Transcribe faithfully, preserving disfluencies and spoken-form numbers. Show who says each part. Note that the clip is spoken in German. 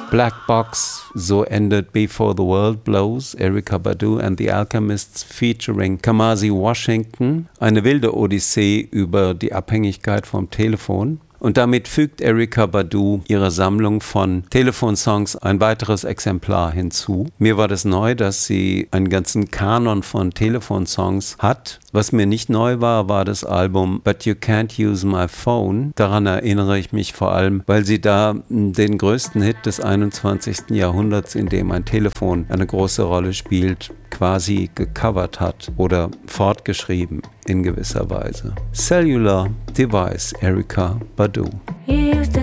Speaker 1: Black Box, so endet Before the World Blows, Erykah Badu and the Alchemists featuring Kamasi Washington. Eine wilde Odyssee über die Abhängigkeit vom Telefon. Und damit fügt Erykah Badu ihrer Sammlung von Telefonsongs ein weiteres Exemplar hinzu. Mir war das neu, dass sie einen ganzen Kanon von Telefonsongs hat. Was mir nicht neu war, war das Album But You Can't Use My Phone. Daran erinnere ich mich vor allem, weil sie da den größten Hit des einundzwanzigsten Jahrhunderts, in dem ein Telefon eine große Rolle spielt, quasi gecovert hat oder fortgeschrieben in gewisser Weise. Cellular Device, Erykah Badu.